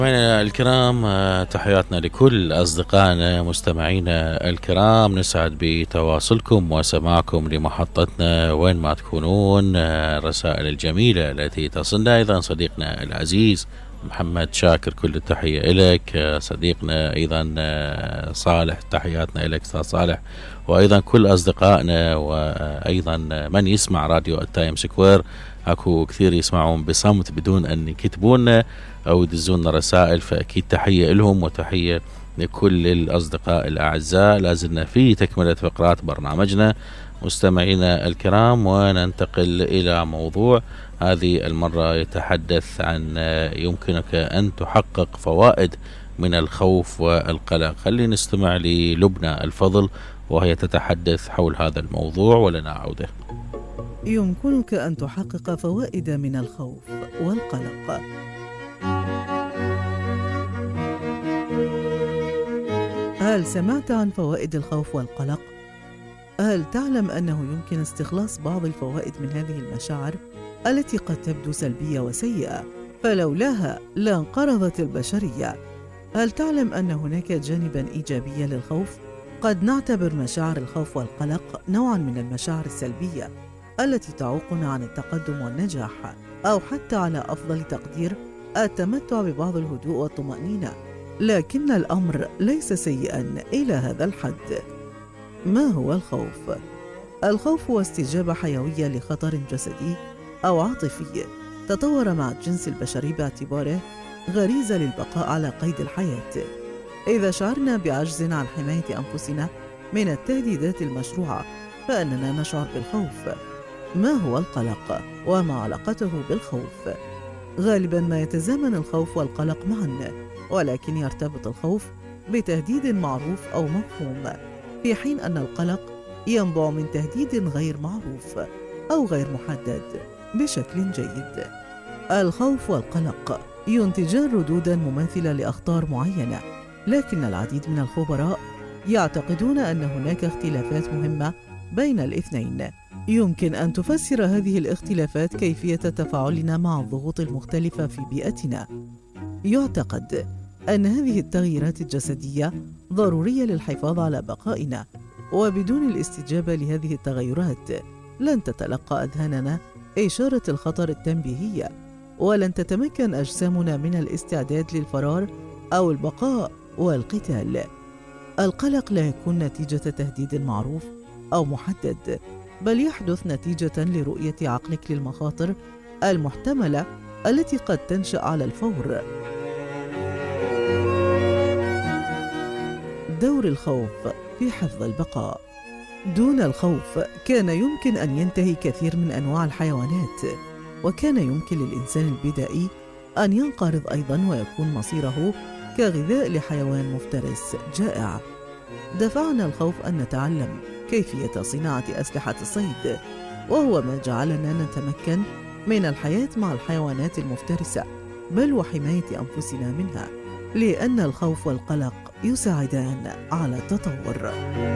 مستمعينا الكرام، تحياتنا لكل أصدقائنا مستمعينا الكرام. نسعد بتواصلكم وسماعكم لمحطتنا وين ما تكونون. الرسائل الجميلة التي تصلنا، أيضا صديقنا العزيز محمد شاكر كل التحية إليك. صديقنا أيضا صالح، تحياتنا إليك أستاذ صالح، وأيضا كل أصدقائنا، وأيضا من يسمع راديو التايم سكوير. أكو كثير يسمعون بصمت بدون أن يكتبون أو يدزون رسائل، فأكيد تحية لهم وتحية لكل الأصدقاء الأعزاء. لازلنا في تكملة فقرات برنامجنا مستمعينا الكرام، وننتقل إلى موضوع هذه المرة يتحدث عن يمكنك أن تحقق فوائد من الخوف والقلق. خلينا نستمع للبنى الفضل وهي تتحدث حول هذا الموضوع، ولنا عودة. يمكنك أن تحقق فوائد من الخوف والقلق. هل سمعت عن فوائد الخوف والقلق؟ هل تعلم أنه يمكن استخلاص بعض الفوائد من هذه المشاعر التي قد تبدو سلبية وسيئة، فلولاها لانقرضت البشرية؟ هل تعلم أن هناك جانباً إيجابيا للخوف؟ قد نعتبر مشاعر الخوف والقلق نوعاً من المشاعر السلبية التي تعوقنا عن التقدم والنجاح، أو حتى على أفضل تقدير التمتع ببعض الهدوء والطمأنينة، لكن الأمر ليس سيئاً إلى هذا الحد. ما هو الخوف؟ الخوف هو استجابة حيوية لخطر جسدي أو عاطفي تطور مع الجنس البشري باعتباره غريزة للبقاء على قيد الحياة. إذا شعرنا بعجز عن حماية أنفسنا من التهديدات المشروعة فإننا نشعر بالخوف. ما هو القلق وما علاقته بالخوف؟ غالباً ما يتزامن الخوف والقلق معاً، ولكن يرتبط الخوف بتهديد معروف أو مفهوم، في حين أن القلق ينبع من تهديد غير معروف أو غير محدد بشكل جيد. الخوف والقلق ينتجان ردوداً مماثلة لأخطار معينة، لكن العديد من الخبراء يعتقدون أن هناك اختلافات مهمة بين الاثنين. يمكن أن تفسر هذه الاختلافات كيفية تفاعلنا مع الضغوط المختلفة في بيئتنا. يعتقد أن هذه التغييرات الجسدية ضرورية للحفاظ على بقائنا، وبدون الاستجابة لهذه التغيرات لن تتلقى أذهاننا إشارة الخطر التنبيهية، ولن تتمكن أجسامنا من الاستعداد للفرار أو البقاء والقتال. القلق لا يكون نتيجة تهديد معروف أو محدد، بل يحدث نتيجة لرؤية عقلك للمخاطر المحتملة التي قد تنشأ على الفور. دور الخوف في حفظ البقاء. دون الخوف كان يمكن أن ينتهي كثير من أنواع الحيوانات، وكان يمكن للإنسان البدائي أن ينقرض أيضاً ويكون مصيره كغذاء لحيوان مفترس جائع. دفعنا الخوف أن نتعلم كيفية صناعة أسلحة الصيد، وهو ما جعلنا نتمكن من الحياة مع الحيوانات المفترسة، بل وحماية أنفسنا منها، لأن الخوف والقلق يساعدان على التطور.